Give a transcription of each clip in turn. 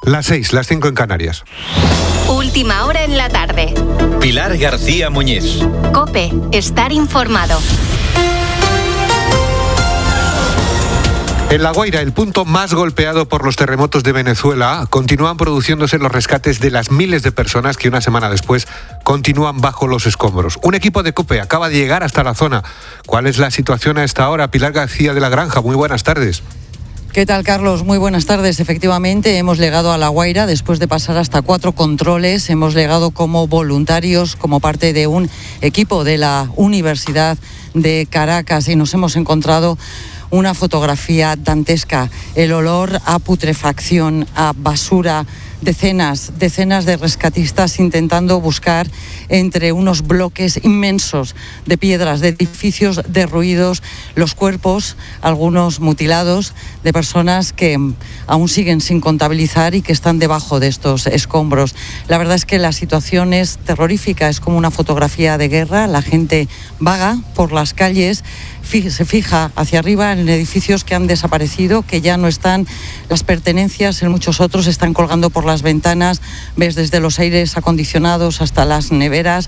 Las 6, las 5 en Canarias. Última hora en la tarde. Pilar García Muñiz. COPE, estar informado. En La Guaira, el punto más golpeado por los terremotos de Venezuela, continúan produciéndose los rescates de las miles de personas que una semana después continúan bajo los escombros. Un equipo de COPE acaba de llegar hasta la zona. ¿Cuál es la situación a esta hora? Pilar García de la Granja, muy buenas tardes. ¿Qué tal, Carlos? Muy buenas tardes. Efectivamente, hemos llegado a La Guaira después de pasar hasta 4 controles. Hemos llegado como voluntarios, como parte de un equipo de la Universidad de Caracas, y nos hemos encontrado una fotografía dantesca. El olor a putrefacción, a basura, decenas de rescatistas intentando buscar entre unos bloques inmensos de piedras, de edificios derruidos, los cuerpos, algunos mutilados, de personas que aún siguen sin contabilizar y que están debajo de estos escombros. La verdad es que la situación es terrorífica, es como una fotografía de guerra. La gente vaga por las calles, se fija hacia arriba en edificios que han desaparecido, que ya no están. Las pertenencias en muchos otros están colgando por las ventanas. Ves desde los aires acondicionados hasta las neveras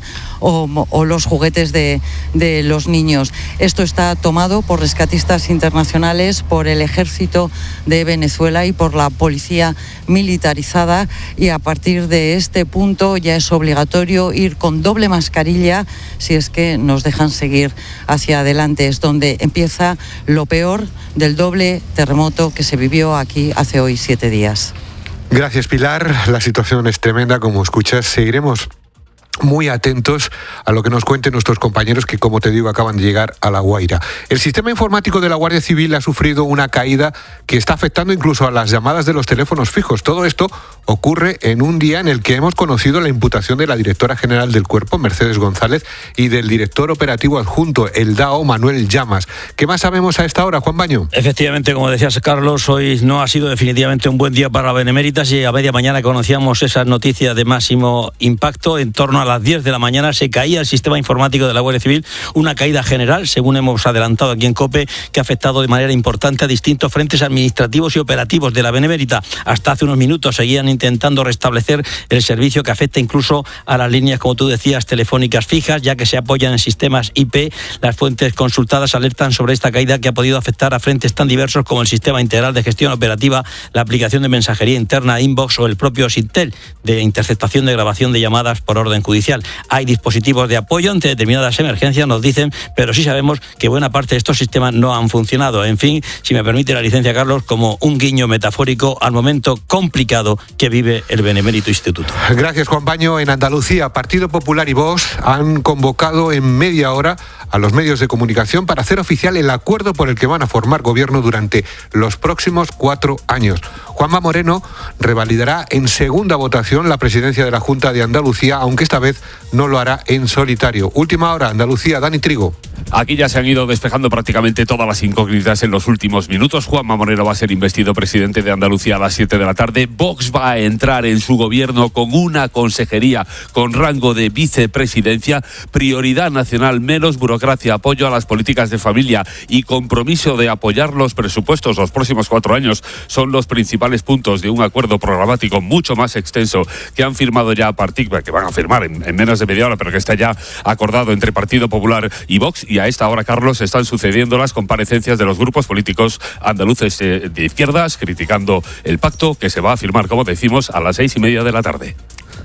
o los juguetes de los niños. Esto está tomado por rescatistas internacionales, por el ejército de Venezuela y por la policía militarizada, y a partir de este punto ya es obligatorio ir con doble mascarilla si es que nos dejan seguir hacia adelante. Es donde empieza lo peor del doble terremoto que se vivió aquí hace hoy 7 días. Gracias, Pilar. La situación es tremenda, como escuchas. Seguiremos muy atentos a lo que nos cuenten nuestros compañeros que, como te digo, acaban de llegar a La Guaira. El sistema informático de la Guardia Civil ha sufrido una caída que está afectando incluso a las llamadas de los teléfonos fijos. Todo esto ocurre en un día en el que hemos conocido la imputación de la directora general del Cuerpo, Mercedes González, y del director operativo adjunto, el DAO, Manuel Llamas. ¿Qué más sabemos a esta hora, Juan Baño? Efectivamente, como decías, Carlos, hoy no ha sido definitivamente un buen día para Beneméritas, y a media mañana conocíamos esas noticias de máximo impacto. En torno a las 10 de la mañana se caía el sistema informático de la Guardia Civil, una caída general, según hemos adelantado aquí en COPE, que ha afectado de manera importante a distintos frentes administrativos y operativos de la Benemérita. Hasta hace unos minutos seguían intentando restablecer el servicio, que afecta incluso a las líneas, como tú decías, telefónicas fijas, ya que se apoyan en sistemas IP. Las fuentes consultadas alertan sobre esta caída, que ha podido afectar a frentes tan diversos como el Sistema Integral de Gestión Operativa, la aplicación de mensajería interna Inbox o el propio Sintel de interceptación de grabación de llamadas por orden judicial. Hay dispositivos de apoyo ante determinadas emergencias, nos dicen, pero sí sabemos que buena parte de estos sistemas no han funcionado. En fin, si me permite la licencia, Carlos, como un guiño metafórico al momento complicado que vive el Benemérito Instituto. Gracias, Juan Baño. En Andalucía, Partido Popular y Vox han convocado en media hora a los medios de comunicación para hacer oficial el acuerdo por el que van a formar gobierno durante los próximos 4 años. Juanma Moreno revalidará en segunda votación la presidencia de la Junta de Andalucía, aunque esta vez no lo hará en solitario. Última hora, Andalucía, Dani Trigo. Aquí ya se han ido despejando prácticamente todas las incógnitas en los últimos minutos. Juanma Moreno va a ser investido presidente de Andalucía a las 7 de la tarde. Vox va a entrar en su gobierno con una consejería con rango de vicepresidencia, prioridad nacional, menos burocracia, apoyo a las políticas de familia y compromiso de apoyar los presupuestos los próximos 4 años. Son los principales puntos de un acuerdo programático mucho más extenso que han firmado ya que van a firmar en menos de media hora, pero que está ya acordado entre Partido Popular y Vox. Y a esta hora, Carlos, están sucediendo las comparecencias de los grupos políticos andaluces de izquierdas, criticando el pacto que se va a firmar, como decimos, a las 6:30 de la tarde.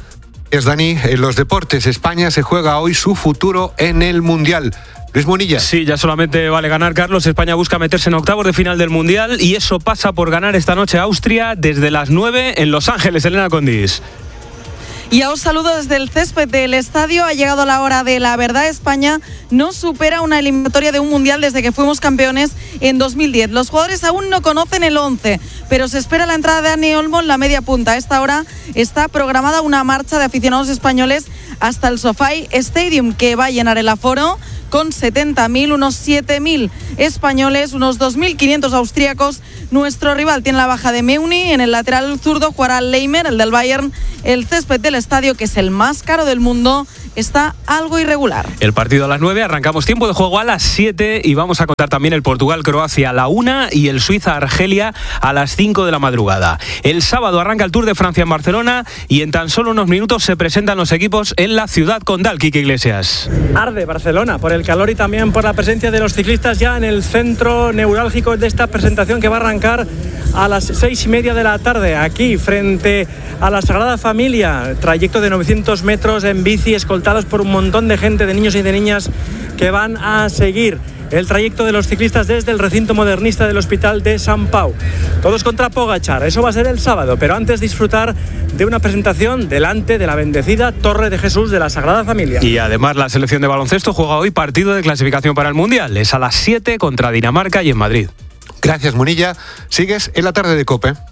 Es Dani, en los deportes, España se juega hoy su futuro en el Mundial. Luis Munilla. Sí, ya solamente vale ganar, Carlos. España busca meterse en octavos de final del Mundial, y eso pasa por ganar esta noche a Austria desde las 9 en Los Ángeles. Elena Condis. Y os saludo desde el césped del estadio. Ha llegado la hora de la verdad. España no supera una eliminatoria de un mundial desde que fuimos campeones en 2010. Los jugadores aún no conocen el 11, pero se espera la entrada de Dani Olmo en la media punta. A esta hora está programada una marcha de aficionados españoles hasta el SoFi Stadium, que va a llenar el aforo con 70.000, unos 7.000 españoles, unos 2.500 austríacos. Nuestro rival tiene la baja de Meuni. En el lateral zurdo jugará Leimer, el del Bayern. El césped del estadio, que es el más caro del mundo, está algo irregular. El partido a las 9, arrancamos tiempo de juego a las 7 y vamos a contar también el Portugal-Croacia a la 1 y el Suiza-Argelia a las 5 de la madrugada. El sábado arranca el Tour de Francia en Barcelona y en tan solo unos minutos se presentan los equipos en la ciudad condal. Quique Iglesias. Arde Barcelona por el calor y también por la presencia de los ciclistas ya en el centro neurálgico de esta presentación que va a arrancar a las 6:30 de la tarde, aquí frente a la Sagrada Familia, trayecto de 900 metros en bici, escoltados por un montón de gente, de niños y de niñas que van a seguir el trayecto de los ciclistas desde el recinto modernista del Hospital de Sant Pau. Todos contra Pogačar, eso va a ser el sábado, pero antes disfrutar de una presentación delante de la bendecida Torre de Jesús de la Sagrada Familia. Y además la selección de baloncesto juega hoy partido de clasificación para el Mundial. Es a las 7 contra Dinamarca y en Madrid. Gracias, Munilla. Sigues en la tarde de COPE.